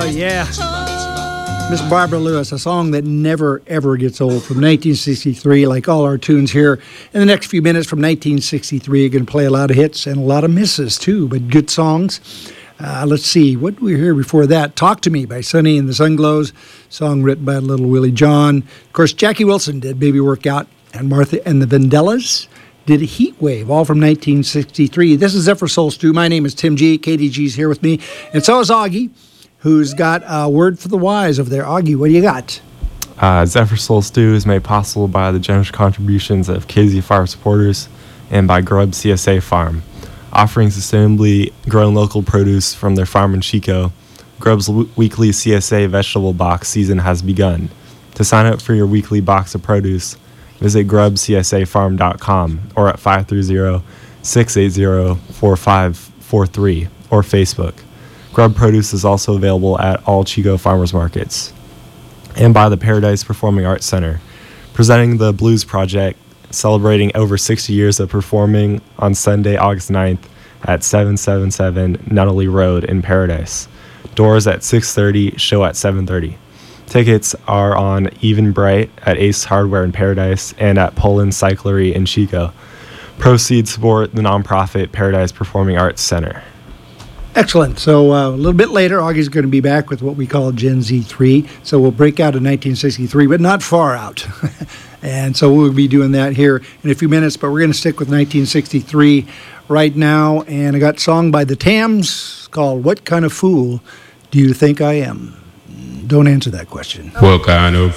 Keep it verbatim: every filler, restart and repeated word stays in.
yeah. Miss Barbara Lewis, a song that never, ever gets old, from nineteen sixty-three, like all our tunes here. In the next few minutes from nineteen sixty-three, you're going to play a lot of hits and a lot of misses, too, but good songs. Uh, let's see, what did we hear before that? Talk to Me by Sonny and the Sunglows, song written by Little Willie John. Of course, Jackie Wilson did Baby Workout, and Martha and the Vandellas did Heat Wave, all from nineteen sixty-three. This is Zephyr Soul Stew. My name is Tim G. K D G's here with me, and so is Augie, who's got a word for the wise over there. Augie, what do you got? Uh, Zephyr Soul Stew is made possible by the generous contributions of K Z Farm supporters and by Grub C S A Farm, offering sustainably grown local produce from their farm in Chico. Grub's w- weekly C S A vegetable box season has begun. To sign up for your weekly box of produce, visit grub c s a farm dot com or at five three zero, six eight zero, four five four three or Facebook. Grub produce is also available at all Chico farmers markets. And by the Paradise Performing Arts Center, presenting the Blues Project, celebrating over sixty years of performing on Sunday, August ninth at seven seventy-seven Nunnally Road in Paradise. Doors at six thirty, show at seven thirty. Tickets are on Eventbrite at Ace Hardware in Paradise and at Poland Cyclery in Chico. Proceeds support the nonprofit Paradise Performing Arts Center. Excellent. So uh, a little bit later, Augie's going to be back with what we call Gen Z three. So we'll break out in nineteen sixty-three, but not far out. And so we'll be doing that here in a few minutes, but we're going to stick with nineteen sixty-three right now. And I got a song by the Tams called What Kind of Fool Do You Think I Am? Don't answer that question. What kind of